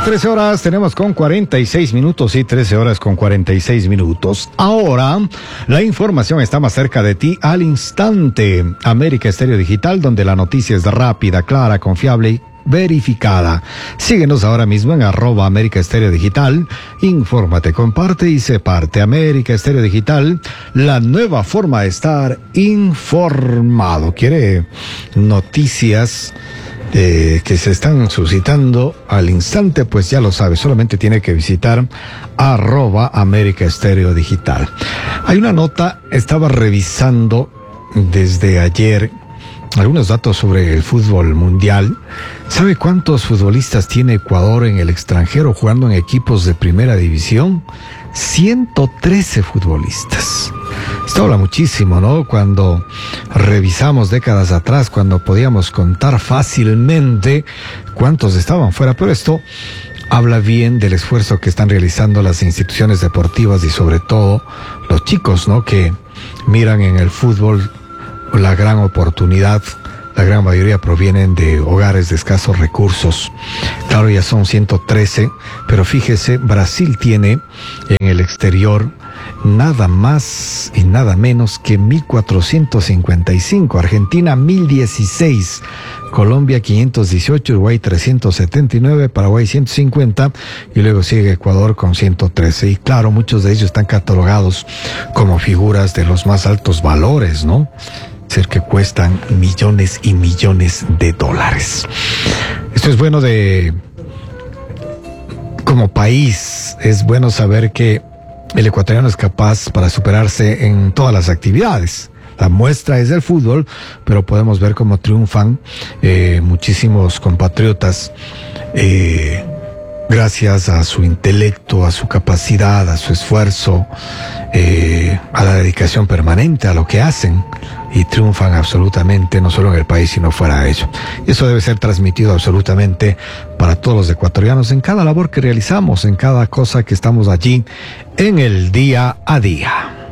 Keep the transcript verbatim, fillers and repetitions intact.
trece horas tenemos con cuarenta y seis minutos y trece horas con cuarenta y seis minutos. Ahora, la información está más cerca de ti al instante. América Estéreo Digital, donde la noticia es rápida, clara, confiable y verificada. Síguenos ahora mismo en arroba América Estéreo Digital. Infórmate, comparte y sé parte. América Estéreo Digital, la nueva forma de estar informado. ¿Quiere noticias Eh, que se están suscitando al instante? Pues ya lo sabe, solamente tiene que visitar arroba América Estéreo Digital. Hay una nota, estaba revisando desde ayer algunos datos sobre el fútbol mundial. ¿Sabe cuántos futbolistas tiene Ecuador en el extranjero jugando en equipos de primera división? ciento trece futbolistas. Esto habla muchísimo, ¿no? Cuando revisamos décadas atrás, cuando podíamos contar fácilmente cuántos estaban fuera, pero esto habla bien del esfuerzo que están realizando las instituciones deportivas y sobre todo los chicos, ¿no? Que miran en el fútbol la gran oportunidad. La gran mayoría provienen de hogares de escasos recursos. Claro, ya son ciento trece, pero fíjese, Brasil tiene en el exterior nada más y nada menos que mil cuatrocientos cincuenta y cinco, Argentina mil dieciséis, Colombia quinientos dieciocho, Uruguay trescientos setenta y nueve, Paraguay ciento cincuenta y luego sigue Ecuador con ciento trece. Y claro, muchos de ellos están catalogados como figuras de los más altos valores, ¿no? Ser que cuestan millones y millones de dólares. Esto es bueno de, como país, es bueno saber que el ecuatoriano es capaz para superarse en todas las actividades. La muestra es el fútbol, pero podemos ver cómo triunfan eh, muchísimos compatriotas eh, gracias a su intelecto, a su capacidad, a su esfuerzo, eh, a la dedicación permanente a lo que hacen, y triunfan absolutamente, no solo en el país, sino fuera de ello. Y eso debe ser transmitido absolutamente para todos los ecuatorianos en cada labor que realizamos, en cada cosa que estamos allí en el día a día.